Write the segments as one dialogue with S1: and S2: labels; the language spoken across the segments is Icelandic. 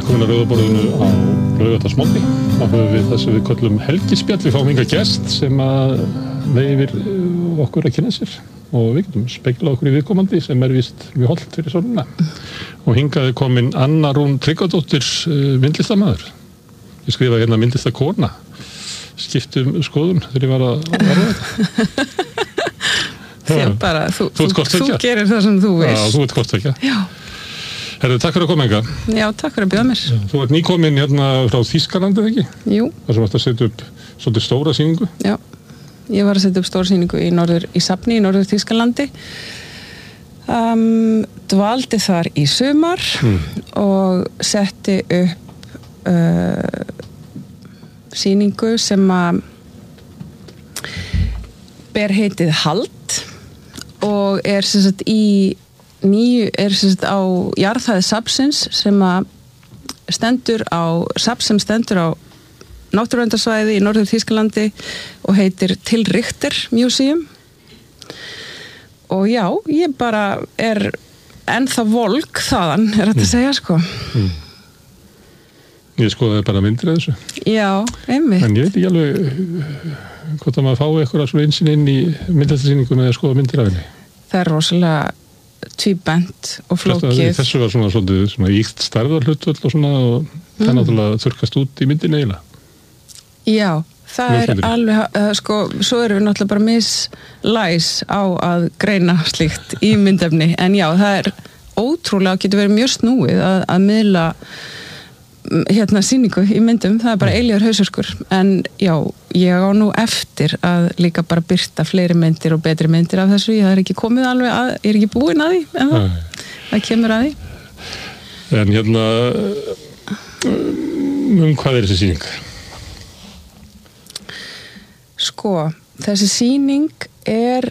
S1: velkomin að Rauðaborðinu á laugardagsmorgni. Þá höfum við það sem við köllum helgispjall. Við fáum hingað gest sem að leyfir okkur að kynna sér og við getum speglað okkur í viðkomandi sem víst mjög hollt fyrir sólina. Og hingað komin Anna Rún Tryggvadóttir, myndlistarmaður. Ég skrifaði hérna myndlistarkona. Skiptum skoðun þegar ég var að verða þetta.
S2: Þér bara, þú gerir það sem þú veist.
S1: Já, þú ert hvort ekki.
S2: Já.
S1: Herðu, takk fyrir að koma hingað.
S2: Já, takk fyrir að bjóða mér.
S1: Þú ert nýkomin hérna frá Þýskalandi, ekki?
S2: Jú.
S1: Þar sem varst að setja upp svolítið stóra sýningu.
S2: Já, ég var að setja upp stóra sýningu í safni í norður Þýskalandi. Dvaldi þar í sumar og setti upp sýningu sem að ber heitið Halt og er sem sagt á jarðhæð safnsins sem stendur á náttúruverndarsvæði í norður Þýskalandi og heitir Till Richter Museum. Og já, ég bara er ennþá volg þaðan, er hægt að segja, sko.
S1: Ég skoðaði bara myndir af þessu.
S2: Já, einmitt. En
S1: ég veit ekki alveg hvort að maður fái eitthvað svona einsinn inn í myndlistarsýningu með að skoða myndir af henni.
S2: Það er rosalega tvíbent og flókið.
S1: Þessu var svona íkt stærðarhlutvöll og svona og það er náttúrulega þurrkast út í myndinni eiginlega.
S2: Já, það er alveg, sko, svo erum við náttúrulega bara mislæs á að greina slíkt í myndefni, en já, það er ótrúlega, getur verið mjög snúið að miðla hérna sýningu í myndum, það er bara eilífur hausverkur, en já, ég á nú eftir að líka bara birta fleiri myndir og betri myndir af þessu, ég er ekki komið alveg að, ég er ekki búin að því, en það kemur að því.
S1: En hérna, hvað er þessi sýning?
S2: Sko, þessi sýning er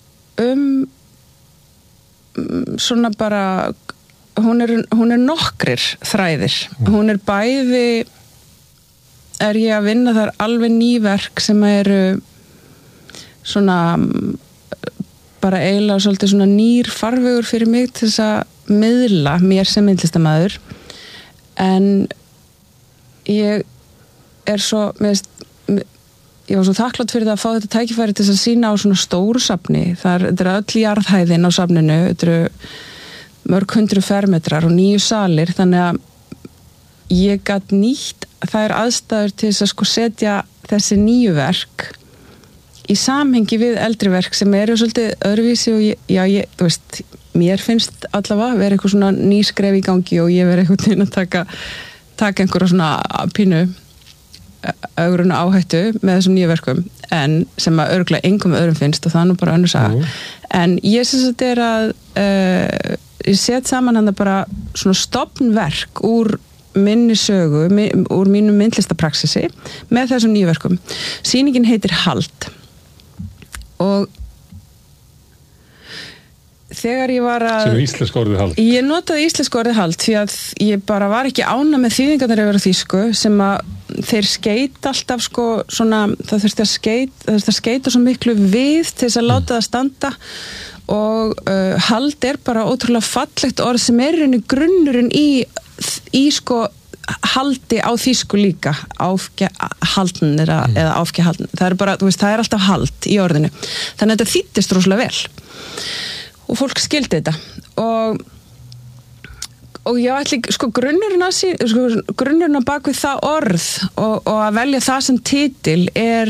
S2: svona bara hún er nokkrir þræðir. Hún er bæði er ég að vinna þar alveg ný verk sem eru svona bara eiginlega svolítið svona nýr farvegur fyrir mig til þess að miðla mér sem myndlistarmaður, en ég er svo ég var svo þakklátt fyrir það að fá þetta tækifæri til að sýna á svona stóru safni. Þetta er öll jarðhæðin á safninu, þetta eru mörg 100 fermetrar og 9 salir, þannig að ég gat nýtt þær aðstæður til þess að sko setja þessi nýju verk í samhengi við eldri verk sem eru svolítið öðruvísi og þú veist, mér finnst allavega vera eitthvað svona nýskref í gangi og ég vera eitthvað að taka einhverja svona pínu ögruna áhættu með þessum nýju verkum, en sem að örugglega engum öðrum finnst og það er nú bara önnur saga. En ég syns að þetta er að ég set saman hann bara svona stofnverk úr minni sögu, úr mínum myndlistapraxisi með þessum nýju verkum. Sýningin heitir Halt og þegar ég var að
S1: sem íslenska orðið Halt.
S2: Ég notaði íslenska orðið Halt því að ég bara var ekki ánægð með þýðingarnar yfir á þýsku sem að þeir skeita alltaf sko svona, það þurfti að skeita svo miklu við til þess að láta það standa og Halt er bara ótrúlega fallegt orð sem er í grunnurinn í sko haldi á þýsku líka, aufgehalten eða aufgehalten, það er bara, þú veist, það er alltaf hald í orðinu, þannig að þetta þýddist rosalega vel og fólk skildi þetta og ég ætli, sko, grunnurinn á bak við það orð og að velja það sem titil er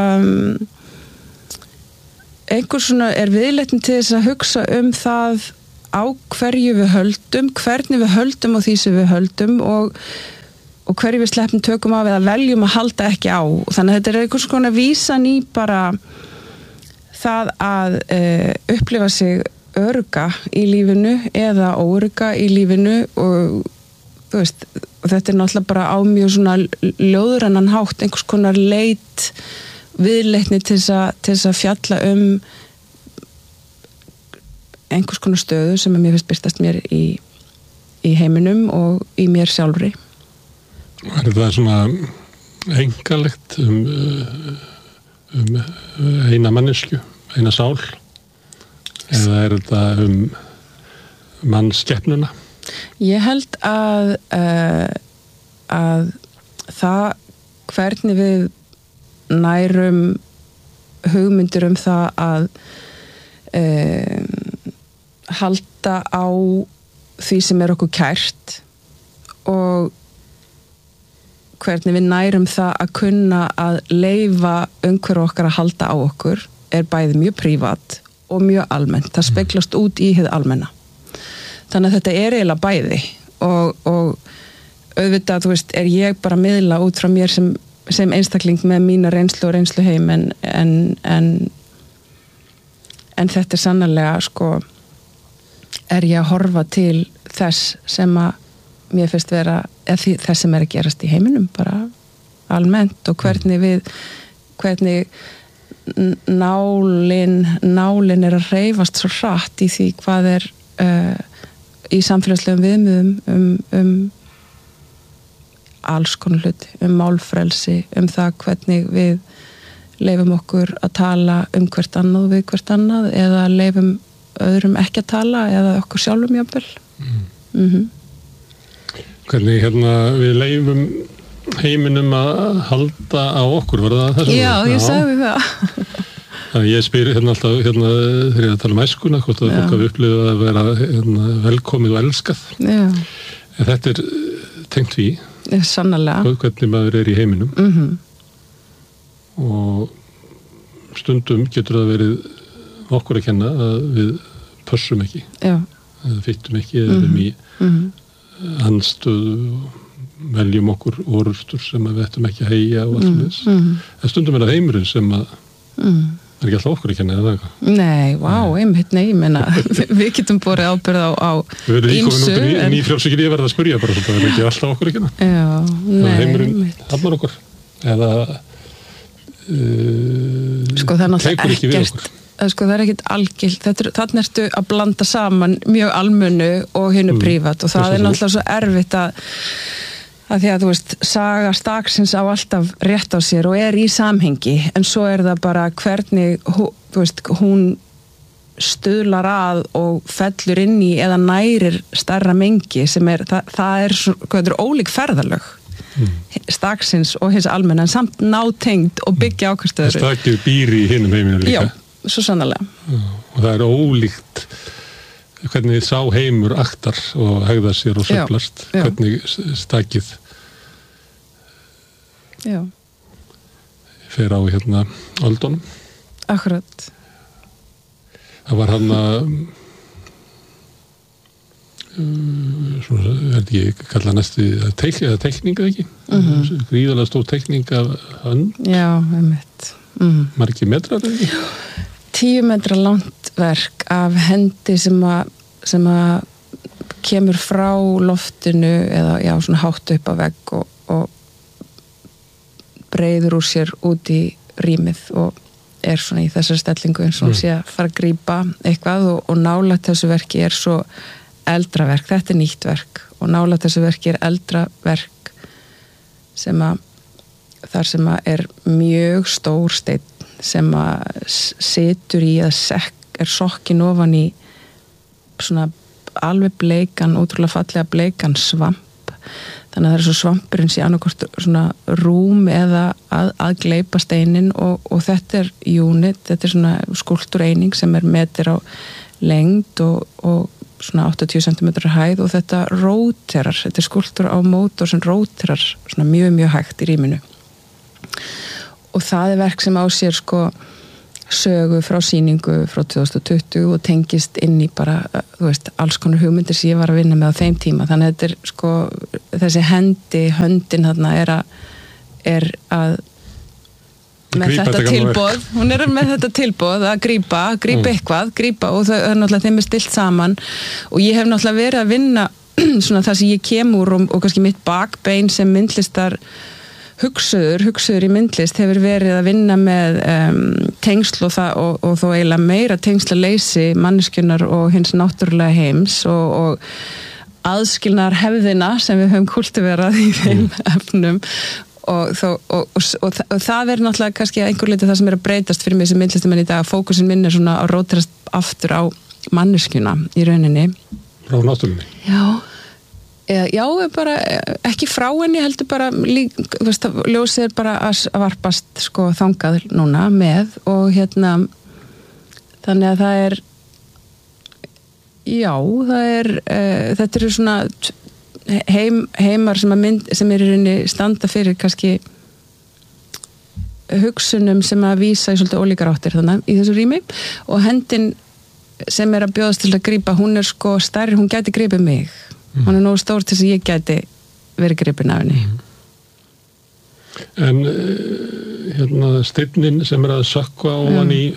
S2: einhver svona er viðleitni til þess að hugsa það á hverju við höldum, hvernig við höldum á því sem við höldum og hverju við sleppum tökum af eða veljum að halda ekki á. Þannig að þetta er einhvers konar vísan í bara það að upplifa sig örugga í lífinu eða óörugga í lífinu og þú veist, þetta er náttúrulega bara á mjög svona ljóðrænan hátt, einhvers konar viðleitni til þess að fjalla einhvers konar stöðu sem mér finnst birtast mér í heiminum og í mér sjálfri.
S1: Er það svona einkalegt eina manneskju, eina sál? Eða er þetta mannskeppnuna?
S2: Ég held að að það hvernig við nærum hugmyndir það að halda á því sem okkur kært og hvernig við nærum það að kunna að leyfa umhverfi okkar að halda á okkur bæði mjög prívat og mjög almennt. Það speglast út í hið almenna. Þannig að þetta eiginlega bæði og auðvitað, þú veist, ég bara að miðla út frá mér sem einstakling með mína reynslu og reynsluheim en þetta sannarlega sko ég að horfa til þess sem að mér finnst vera þess sem að gerast í heiminum bara almennt og hvernig nálin að hreyfast svo hratt í því hvað í samfélagslegum viðmiðum alls konar hluti, málfrelsi, það hvernig við leyfum okkur að tala hvert annað við hvert annað eða leyfum öðrum ekki að tala eða okkur sjálfum jafnvel.
S1: Hvernig við leyfum heiminum að halda á okkur, var það þess að?
S2: Já, ég sagði það.
S1: Þannig ég spyr alltaf þegar ég tala æskuna, hvort að fólk hafi upplifað að vera velkomið og elskað. Já. En þetta tengt því.
S2: Sannarlega.
S1: Hvernig maður í heiminum. Og stundum getur það verið okkur að kenna að við pössum ekki. Já. Eða fyttum ekki, eða erum í andstöðu og veljum okkur orustur sem við ættum ekki að heyja og allt þess. En stundum það heimurinn sem að ekki alltaf okkur að kenna eða eitthvað.
S2: Nei, einmitt, ég meina við getum borið ábyrgð á
S1: við verðum íkomin út í nýfrjálsíkir ég verða að spyrja bara þetta, það ekki alltaf okkur að kenna.
S2: Já, nei.
S1: Heimurinn hafnar okkur eða
S2: sko það náttúrulega ekkert sko það ekkert algilt, þarna ertu að blanda saman mjög almennu og hinu prívat og það náttúrulega svo erfitt að því að þú veist, saga staksins á alltaf rétt á sér og í samhengi en svo það bara hvernig þú veist, hún stuðlar að og fellur inn í eða nærir stærra mengi sem það ólík ferðalög staksins og hins almenna en samt nátengd og byggja ákvæmstöður.
S1: Stakið býr í hinum heiminu líka.
S2: Já, svo sannarlega.
S1: Og það ólíkt hvernig sá heimur aktar og hegðar sér og sveiflast, hvernig stakið fer á öldunum.
S2: Akkurat.
S1: Það var ekki kalla næstu teikning eða ekki? Gríðarlega stór teikning af hönd.
S2: Já, einmitt.
S1: Margir metrar eða ekki?
S2: 10 metra langt verk af hendi sem að kemur frá loftinu eða svona hátt upp á vegg og breiður úr sér út í rýmið og svona í þessari stellingu eins og sé að fara að grípa eitthvað og nálægt þessu verki svo eldra verk, þetta nýtt verk og nálægt þessu verki eldra verk þar sem að mjög stór steinn sem að situr í eða sokkin ofan í svona alveg bleikan, ótrúlega fallega bleikan svamp. Þannig að það svo svampurinn sé annarkort svona rúm eða að gleypa steinin og þetta unit, þetta svona skúlptúreining sem metir á lengd og svona 80 cm hæð og þetta róterar, þetta skúlptúr á mótor sem róterar svona mjög, mjög hægt í rýminu. Og það verk sem á sér sko sögu frá sýningu frá 2020 og tengist inn í bara, þú veist, alls konar hugmyndir sem ég var að vinna með á þeim tíma. Þannig að þetta sko, þessi höndin þarna að með þetta tilboð, hún með þetta tilboð að grípa eitthvað og það náttúrulega þeim stilt saman og ég hef náttúrulega verið að vinna svona það sem ég kem úr og kannski mitt bakbein sem myndlistar hugsuður í myndlist hefur verið að vinna með tengsl og þó eiginlega meira tengslaleysi manneskjunnar og hins náttúrulega heims og aðskilnar hefðina sem við höfum kultiverað í þeim efnum og það náttúrulega kannski einhver leiti það sem að breytast fyrir mig sem myndlistumenn í dag, fókusin minn svona að rótirast aftur á manneskjuna í rauninni.
S1: Frá náttúrunni?
S2: Já, Já, bara ekki frá henni heldur bara ljósið bara að varpast sko þangað núna með og þannig að það er þetta eru svona heimar sem er í rauninni standa fyrir kannski hugsunum sem að vísa í svolítið ólíkar áttir þannig í þessu rými og hendin sem er að bjóðast til að grípa, hún er sko stærri, hún gæti gripið mig hún er nógu stór til þess að ég gæti verið gripin af henni
S1: En steinnin sem er að sökkva ofan í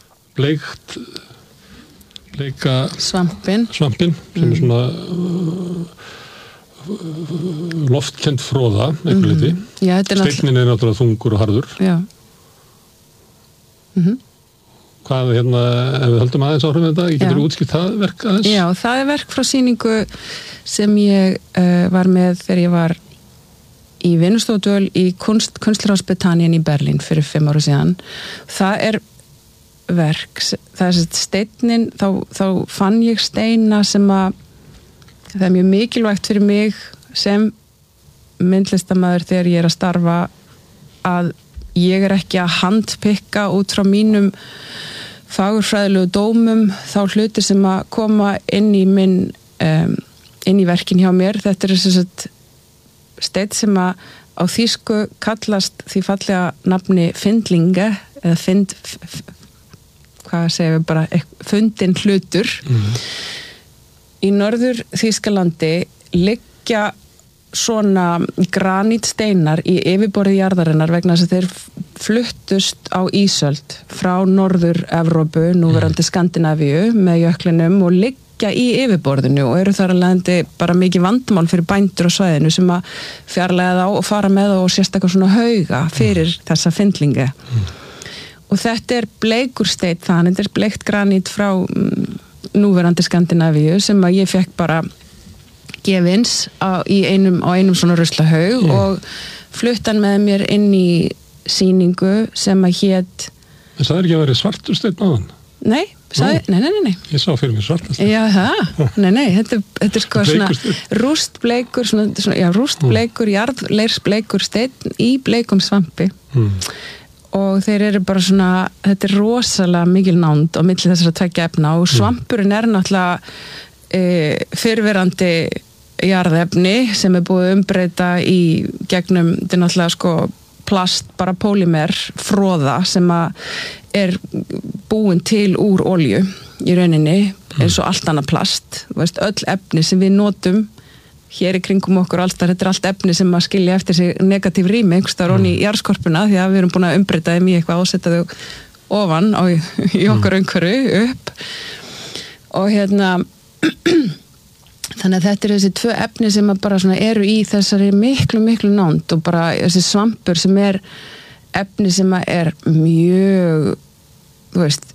S1: bleika svampin sem er svona loftkend fróða einhver liti. Steinnin er náttúrulega þungur og harður.
S2: Já.
S1: Hvað, ef við höldum aðeins áhrif með þetta, getur útskipt það verk aðeins?
S2: Já, það er verk frá sýningu sem ég var með þegar ég var í vinnustofudvöl í Kunstlerhaus-Bethanien í Berlín fyrir 5 ára síðan. Það er verk, það er steinin, þá fann ég steina sem að það er mjög mikilvægt fyrir mig sem myndlistarmaður þegar ég er að starfa að ég er ekki að handpikka út frá mínum fagurfræðilegu dómum þá hluti sem að koma inn í inn í verkin hjá mér. Þetta er þess að steinn sem að á þýsku kallast því fallega nafni Findlinge eða hvað segir við bara fundin hlutur. Í norður Þýskalandi liggja svona granítsteinar í yfirborði jarðarinnar vegna þess að þeir fluttust á ísöld frá norður Evrópu, núverandi Skandinavíu með jöklinum og liggja í yfirborðinu og eru þar að leiðandi bara mikið vandamál fyrir bændur á svæðinu sem að fjarlæga þá og fara með þá og sérstaklega svona hauga fyrir þessa Findlinge. Og þetta er bleikur steinn þannig, þetta er bleikt granít frá núverandi Skandinavíu sem að ég fekk bara gefins á einum svona ruslahaug og fluttan með mér inn í sýningu sem að hét
S1: En það er ekki að vera svartur steinn á hann?
S2: Nei.
S1: Ég sá fyrir mig svartur steinn.
S2: Já, það? Nei, þetta er sko svona rústbleikur rústbleikur, jarðleirsbleikur steinn í bleikum svampi og þeir eru bara svona þetta er rosalega mikil nánd á milli þessara tveggja efna og svampurinn er náttúrulega fyrrverandi jarðefni sem er búið umbreyta í gegnum, þetta er náttúrulega sko plast, bara pólimer fróða sem að er búin til úr olju í rauninni, eins og allt annað plast, veist, öll efni sem við notum hér í kringum okkur alltaf, þetta er allt efni sem að skilja eftir sig negatív rými, einhverstaðar onni í jarðskorpuna því að við erum búin að umbreyta þeim í eitthvað og setja þau ofan í okkar umhverfi upp og þannig að þetta eru þessi 2 efni sem að bara svona eru í þessari miklu nánd og bara þessi svampur sem er efni sem að er mjög þú veist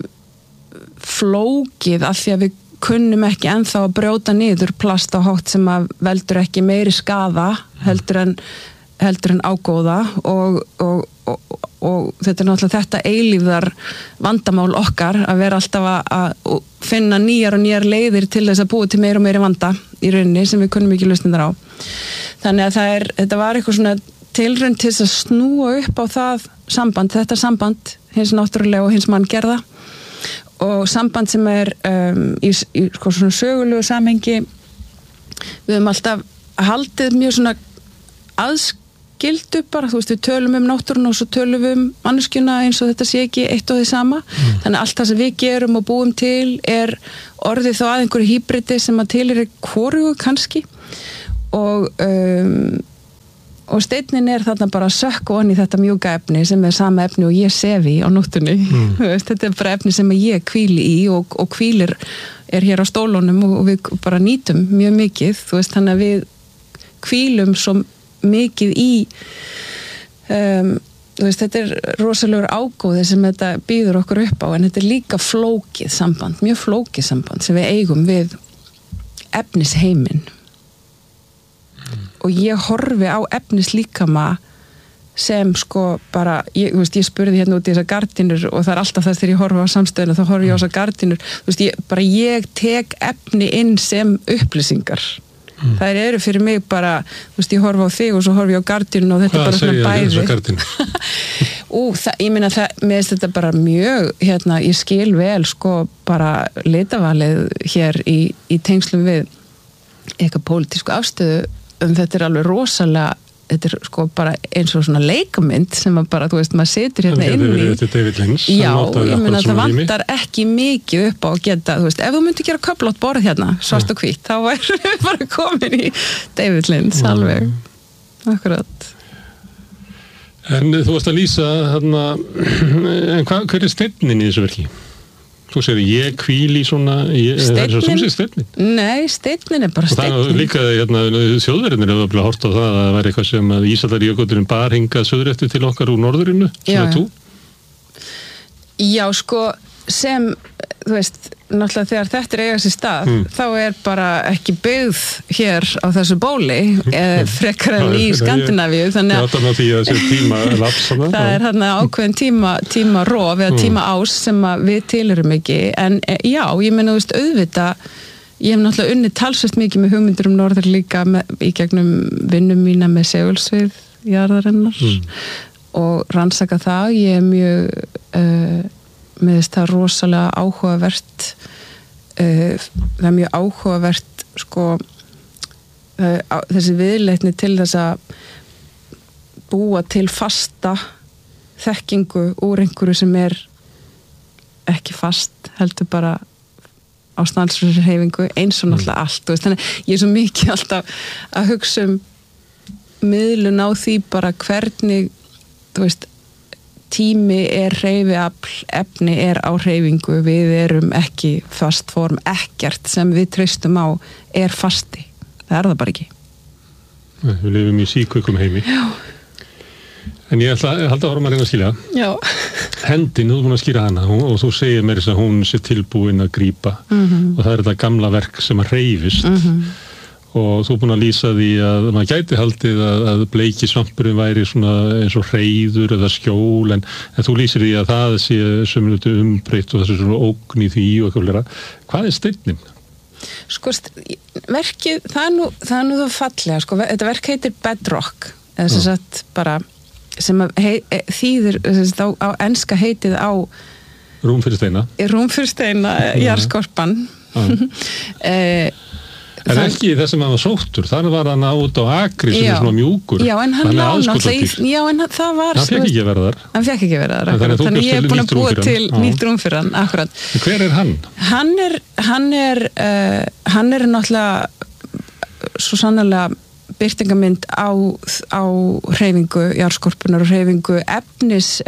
S2: flókið af því að við kunnum ekki ennþá að brjóta niður plast á hátt sem að veldur ekki meiri skaða heldur en ágóða og þetta er náttúrulega þetta eilífðar vandamál okkar að vera alltaf að finna nýjar og nýjar leiðir til þess að búa til meiri og meiri vanda í rauninni sem við kunnum ekki lausnir á. Þannig að þetta var eitthvað svona tilraun til þess að snúa upp á þetta samband hins náttúrulega og hins manngerða og samband sem er í sko svona sögulegu samhengi við höfum alltaf haldið mjög svona aðskildu bara, þú veist, við tölum náttúruna og svo tölum við manneskjuna eins og þetta sé ekki eitt og því sama. Þannig allt það sem við gerum og búum til er orðið þá að einhverju híbriti sem að til er hvorugu kannski og steinnin er þarna bara að sökka onni þetta mjúka efni sem er sama efni og ég sefi á nóttunni. Þetta er bara efni sem ég hvíli í og hvílir er hér á stólunum og við bara nýtum mjög mikið, þú veist, þannig að við hvílum svo mikið í þú veist, þetta er rosalegur ágóði sem þetta býður okkur upp á en þetta er líka flókið samband, mjög flókið samband sem við eigum við efnisheiminn og ég horfi á efnislíkama sem sko bara, ég spurði hérna út í þessar gardínur og það er alltaf þess þegar ég horfi á samstöðuna þá horfi ég á þessar gardínur, þú veist, ég tek efni inn sem upplýsingar þær eru fyrir mig bara, þú veist, ég horfa á þig og svo horfa ég á gardínuna og þetta er bara svona bæði.
S1: Hvað segja
S2: Ég meina mér finnst þetta bara mjög, ég skil vel sko bara litavalið hér í tengslum við eitthvað pólitísku afstöðu, þetta er alveg rosalega, þetta er sko bara eins og svona leikamynd sem bara, þú veist, maður situr hérna inn í.
S1: Þetta er David Lynch.
S2: Já, ég meina það vantar ekki mikið upp á að geta, þú veist, ef þú myndir gera köflótt borð hérna, svart og hvítt, þá væri við bara komin í David Lynch, alveg. Akkurat.
S1: En þú varst að lýsa þarna, en hver er stefnin í þessu verki? Þú segir ég hvíl í svona, það er svo sem sé stefnin.
S2: Nei, stefnin er bara stefnin.
S1: Og það er líka, þjóðverðinir hefur að horta á það að það væri eitthvað sem að Ísafjarðarjökullinn bar hingað suðureftir til okkar úr norðurinu, svona tú.
S2: Já, sko, sem, þú veist, náttúrulega þegar þetta er eiga sér stað, þá er bara ekki byggð hér á þessu bóli, frekar en í Skandinavíu, þannig að það er þarna ákveðin tímarof eða tímaás sem við tilurum ekki, en já, ég meina, þú veist, auðvitað, ég hef náttúrulega unnið talsvert mikið með hugmyndir norður líka í gegnum vinnum mína með segulsvið jarðarinnar og rannsaka það, ég er mjög með þess það rosalega áhugavert það er mjög áhugavert sko þessi viðleitni til þess að búa til fasta þekkingu úr einhverju sem er ekki fast, heldur bara á stanslausri hreyfingu eins og náttúrulega allt, þú veist, þannig ég er svo mikið alltaf að hugsa miðlun á því bara hvernig, þú veist, tími er hreyfiafl, efni er á hreyfingu, við erum ekki fast form, ekkert sem við treystum á er fasti, það er það bara ekki.
S1: Nei, við lifum í síkvökkum heimi.
S2: Já.
S1: En ég halda að horfa maður inn að skilja.
S2: Já.
S1: Hendin, þú er búin að skýra hana og þú segir mér þess að hún sé tilbúin að grípa og það er þetta gamla verk sem að hreyfist og þú er búin að lýsa því að maður gæti haldið að bleiki svampurinn væri svona eins og hreiður eða skjól en þú lýsir því að það sé sömunutu umbreytt og þessu svona ógn í því og eitthvað flera. Hvað er steinnin?
S2: Sko, verkið, það er nú það fallega, sko, þetta verk heitir Bedrock, eða sem sagt bara, sem þýðir, á enska heitið á
S1: Rúm fyrir steina,
S2: jarðskorpan.
S1: En ekki það sem hann var sóttur, þar var hann át á akri sem er svona mjúkur.
S2: Já, en hann lá náttúrulega já, en það var...
S1: Hann fekk ekki verið þar.
S2: Hann fekk ekki verið þar, akkurat. Þannig ég er búin að búa til nýtt rúm fyrir hann, akkurat.
S1: Hver er hann?
S2: Hann er náttúrulega svo sannarlega birtingamind á hreyfingu, jarðskorpunar og hreyfingu efnis,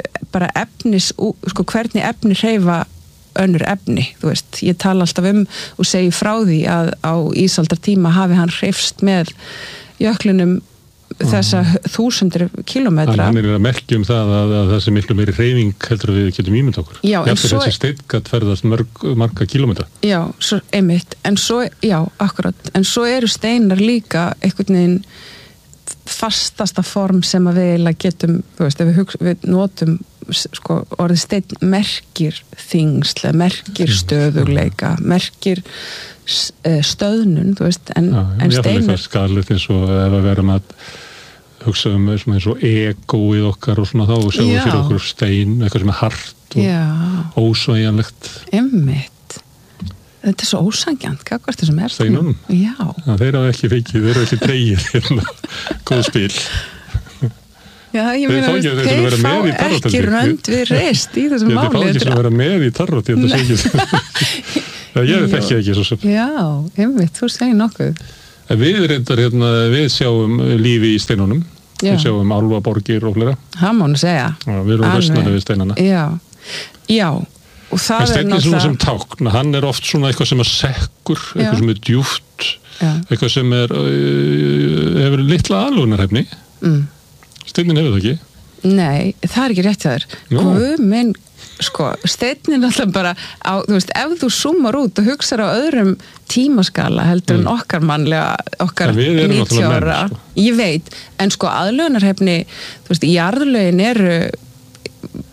S2: sko hvernig efni hreyfa önnur efni, þú veist, ég tala alltaf og segi frá því að á ísaldartíma hafi hann hreyfst með jöklunum þessa 1000 kilometra.
S1: Hann er að merkja það að það sem miklu meiri hreyfing heldur við getum ímynd okkur.
S2: Já, en svo...
S1: Þessi steinn ferðast marga kilometra.
S2: Já, svo einmitt, en svo, já, akkurat, en svo eru steinar líka einhvern veginn fastasta form sem að við eiginlega getum, þú veist, ef við notum sko, orðið steinn merkir þyngsl, merkir stöðugleika, merkir stöðnun, þú veist, en steinar...
S1: Já, ég fann skalið eins og ef að vera með að hugsa eins og egóið okkar og svona þá og sjáum fyrir okkur stein, eitthvað sem er hart og ósvægjanlegt.
S2: Einmitt. Þetta er svo ósangjant, hvað er þetta sem er?
S1: Steinunum?
S2: Já.
S1: Þeir hafa ekki fengið, þeir hafa ekki dreigið góð spil.
S2: Já, ég meina, þeir fá ekki rönd við reist í þessum máli.
S1: Þeir fá ekki sem að vera með í tarrótt, ég held að segja. Ég þekki ekki svo sem.
S2: Já, einmitt, þú segir nokkuð.
S1: Við reyndar, við sjáum lífi í steinunum. Við sjáum álfaborgir og flera.
S2: Það má nú segja.
S1: Við erum vörsnaði við steinana.
S2: Já. Og það er
S1: náttúrulega... svona sem tákn, hann er oft svona eitthvað sem er sekkur, eitthvað sem er djúpt, eitthvað sem hefur litla aðlögunarhæfni. Steinin hefur það ekki?
S2: Nei, það er ekki rétt hjá þér. Guð minn, sko, steinin alltaf bara á, þú veist, ef þú zoomar út og hugsar á öðrum tímaskala heldur en okkar mannlega, okkar 90 ára. Ég veit, en sko aðlögunarhæfni, þú veist, jarðlögin eru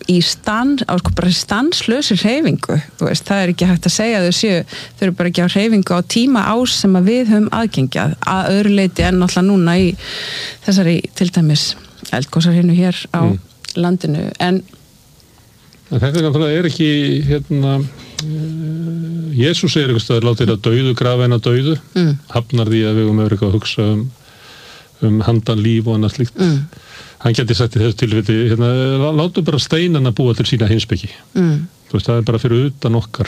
S2: bara stanslausri hreyfingu, þú veist, það ekki hægt að segja þau eru bara ekki á hreyfingu á tíma ás sem að við höfum aðgengjað að öðru leiti en náttúrulega núna í þessari til dæmis eldgosarhinu hér á landinu, en
S1: þetta náttúrulega ekki Jesús eitthvað staðar látið að dauðu grafa en að dauðu hafnar því að við höfum eitthvað að hugsa um handan líf og annað slíkt hann geti sagt í þessu tilfelli látu bara steinana búa til sína heimspeki þú veist, það bara fyrir utan okkar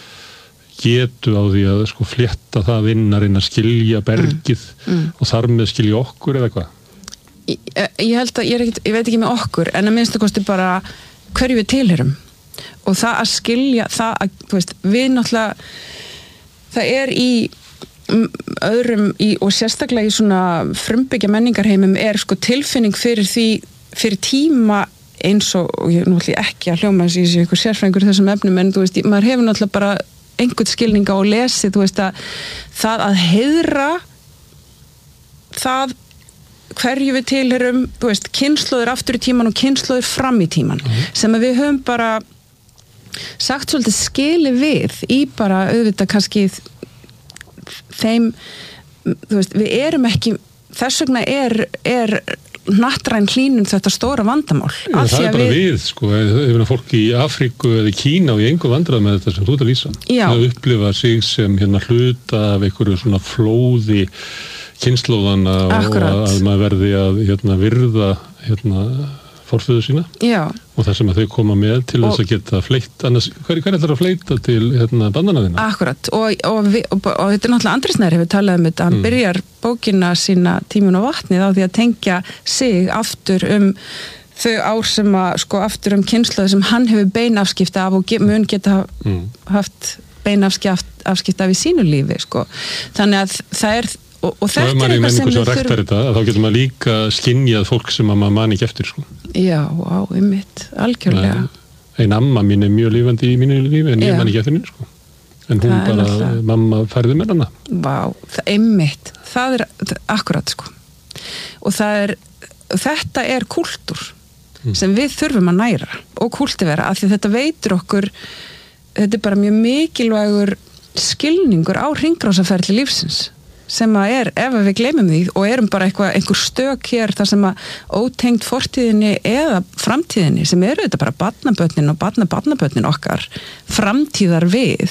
S1: getu á því að sko flétta það inn að skilja bergið og þar með skilja okkur eða hvað
S2: ég held að, ég veit ekki með okkur en að minnstu kosti bara hverju við tilheyrum og það að skilja það að, þú veist, við náttúrulega það í öðrum og sérstaklega í svona frumbyggja menningarheimum sko tilfinning fyrir tíma eins og ég náttúrulega ekki að hljóma þessi einhver sérfræðingur þessum efnum en þú veist, maður hefur náttúrulega bara einhvern skilninga og lesi, þú veist að það að heiðra það hverju við tilheyrum, þú veist, kynslóðir aftur í tíman og kynslóðir fram í tíman sem að við höfum bara sagt svolítið skili við í bara auðvitað kannski þeim, þú veist, við erum ekki, þess vegna er hnattræn hlýnun þetta stóra vandamál.
S1: Það er bara við sko, ef fólk í Afríku eða Kína og í engu vandræð með þetta sem þú ert að lýsa. Það upplifa sig sem hluta af einhverju svona flóði kynslóðana og að maður verði að virða forföðu sína og það sem að þau koma með til þess að geta fleitt annars, hver er það að fleita til bandana þína?
S2: Akkurat, og þetta er náttúrulega Andri Snær hefur talað um þetta, hann byrjar bókina sína Tíminn og vatnið á því að tengja sig aftur þau ár sem að sko aftur kynslóðu sem hann hefur beinafskipti af og mun geta haft beinafskipti af í sínu lífi sko, þannig að það er og þetta er eitthvað sem við þurfum
S1: þá getur maður líka skynjað fólk sem maður man ekki eftir sko.
S2: Já, einmitt, algjörlega
S1: ein amma mín er mjög lifandi í mínu lífi en ég man ekki eftir henni sko. En hún bara, mamma færði með hana
S2: einmitt, það er akkurat sko og þetta er kúltúr sem við þurfum að næra og kúltivera, af því þetta veitir okkur þetta er bara mjög mikilvægur skilningur á hringrásarferli lífsins sem að ef við gleymum því og erum bara einhver stök hér þar sem að ótengt fortíðinni eða framtíðinni sem eru þetta bara barnabörnin og barnabörnin okkar framtíðar við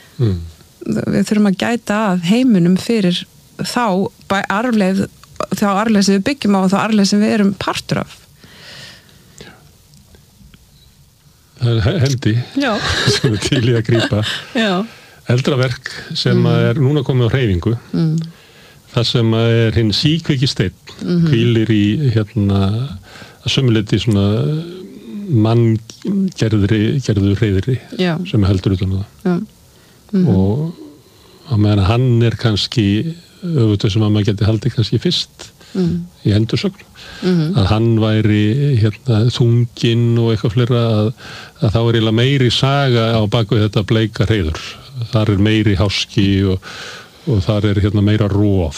S2: þurfum að gæta að heiminum fyrir þá arfleið sem við byggjum á og þá arfleið sem við erum partur af
S1: Það er hendi sem er til í að grípa eldraverk sem er núna komið á hreyfingu þar sem er hinn síkveiki steinn hvílir í að sömuleyti svona manngerðu hreyðri sem heldur utan það og á meðan hann er kannski öfugt sem að maður geti haldið kannski fyrst í endursögn að hann væri þunginn og eitthvað fleira að þá er eiginlega meiri saga á baku þetta bleika hreyður þar er meiri háski og þar er meira rof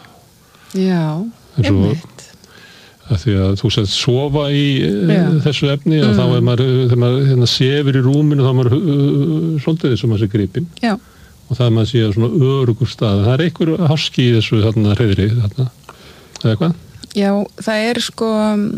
S1: einmitt að því að þú sett sofa í þessu efni og þá er maður þegar maður sefur í rúminu þá er maður svolítið sem maður sé gripinn og það er maður sé að svona örugur stað það er einhver háski í þessu hreyðri eða hvað?
S2: Já, það er sko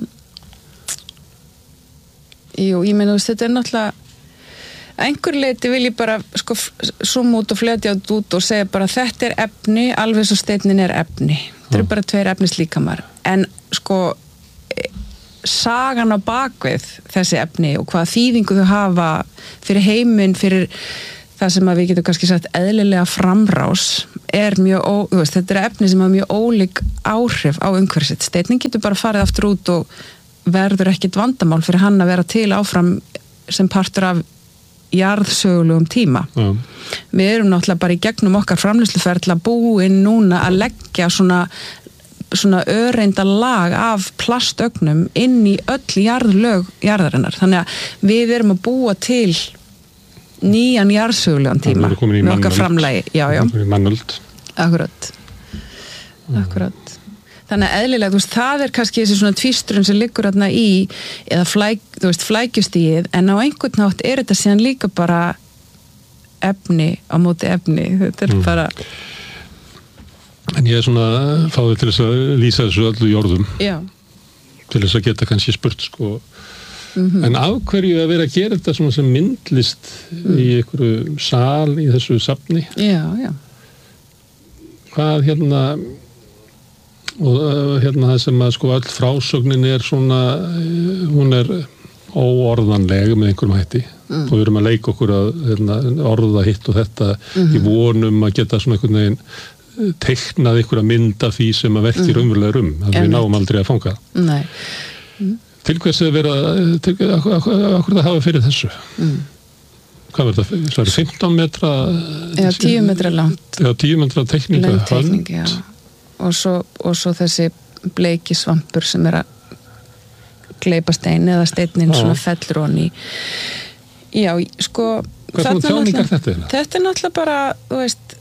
S2: ég meina þetta er náttúrulega einhver leiti vil ég bara sko suma út og fletja út og segja bara þetta er efni, alveg svo steinninn er efni þetta eru bara tveir efnislíkamar en sko sagan á bakvið þessi efni og hvaða þýðingu þau hafa fyrir heiminn, fyrir það sem að við getum kannski sagt eðlilega framrás er mjög, þú veist, þetta er efni sem hafa mjög ólík áhrif á umhverfið sitt. Steinninn getur bara farið aftur út og verður ekkit vandamál fyrir hann að vera til áfram sem partur af jarðsögulegum tíma. Við erum náttúrulega bara í gegnum okkar framleiðsluferla búin núna að leggja svona öreinda lag af plastögnum inn í öll jarðlög jarðarinnar. Þannig að við erum að búa til nýjan jarðsögulegan tíma með okkar framlagi. Já.
S1: Mannöld.
S2: Akkurat. þannig að eðlilega, þú veist, það kannski þessi svona tvístrun sem liggur þarna í eða flækjustíð, en á einhvern nátt þetta síðan líka bara efni á móti efni, þetta bara
S1: En ég svona fáið til þess að lýsa þessu öllu í orðum
S2: Já.
S1: Til þess að geta kannski spurt sko En af hverju að vera að gera þetta svona sem myndlist í einhverju sal í þessu safni?
S2: Já.
S1: Hvað og það sem að sko öll frásögnin svona, hún óorðanleg með einhverjum hætti og við erum að leika okkur að orða hitt og þetta í vonum að geta svona einhvern veginn teiknað einhverja mynd af því sem að verki raunverulega að við náum aldrei að fanga.
S2: Nei.
S1: Til hvers að vera, akkur það hafa fyrir þessu? Hvað verður það? Það 15 metra?
S2: Já, 10 metra langt.
S1: Já, 10 metra teikninga.
S2: Lang teikning, já. Og svo þessi bleiki svampur sem að gleypa stein eða steininn svona fellur honni. Já, sko...
S1: Hvað svona tjáningar þetta?
S2: Þetta náttúrulega bara, þú veist,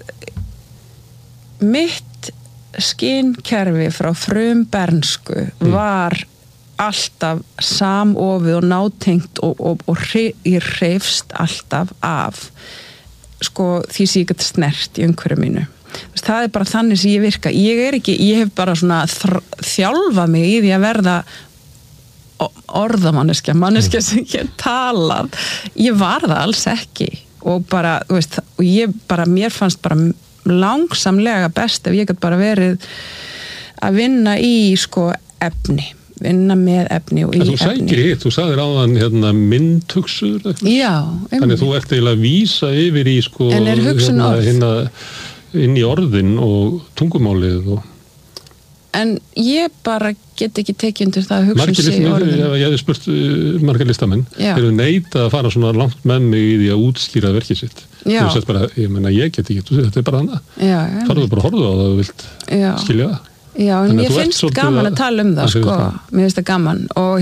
S2: mitt skynkerfi frá frumbernsku var alltaf samofið og nátengt og ég hreyfst alltaf af sko því sem ég get snert í umhverju mínu. Það bara þannig sem ég virka. Ég hef bara svona þjálfað mig í því að verða orðamanneskja sem ég talað. Ég var það alls ekki og bara, þú veist, og ég bara, mér fannst bara langsamlega best ef ég get bara verið að vinna í sko efni. Vinna með efni og í efni. Þú sækir hitt, þú sagðir áðan myndhugsuður
S1: Já, þannig þú ert eiginlega að vísa yfir í sko
S2: en hugsun
S1: inn í orðin og tungumálið
S2: En ég bara get ekki tekið undir það að hugsun sig í orðin
S1: Ég hefði spurt margar listamenn þeir neita að fara svona langt með mig í því að útskýra verkið sitt þú sett bara, ég meina ég get ekki þetta bara hana farðu bara að horfa á það og vilt skilja það
S2: Já, en mér finnst gaman að tala það sko, mér finnst það gaman